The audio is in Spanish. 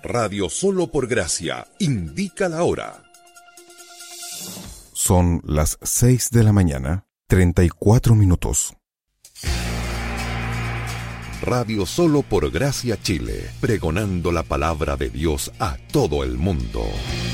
Radio Solo por Gracia indica la hora. Son las 6 de la mañana, 34 minutos. Radio Solo por Gracia Chile, pregonando la palabra de Dios a todo el mundo.